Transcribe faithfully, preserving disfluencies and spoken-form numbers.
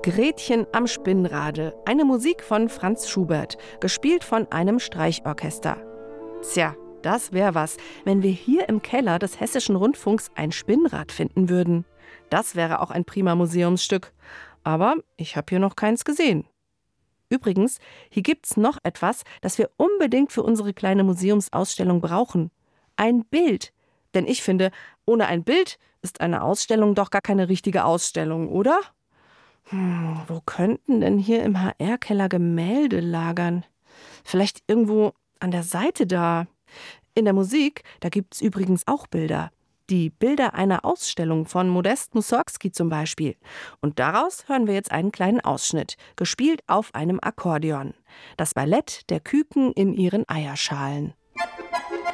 Gretchen am Spinnrade, eine Musik von Franz Schubert, gespielt von einem Streichorchester. Tja, das wäre was, wenn wir hier im Keller des Hessischen Rundfunks ein Spinnrad finden würden. Das wäre auch ein prima Museumsstück. Aber ich habe hier noch keins gesehen. Übrigens, hier gibt's noch etwas, das wir unbedingt für unsere kleine Museumsausstellung brauchen. Ein Bild. Denn ich finde, ohne ein Bild ist eine Ausstellung doch gar keine richtige Ausstellung, oder? Hm, wo könnten denn hier im H R-Keller Gemälde lagern? Vielleicht irgendwo an der Seite da. In der Musik, da gibt's übrigens auch Bilder. Die Bilder einer Ausstellung von Modest Mussorgsky zum Beispiel. Und daraus hören wir jetzt einen kleinen Ausschnitt, gespielt auf einem Akkordeon. Das Ballett der Küken in ihren Eierschalen.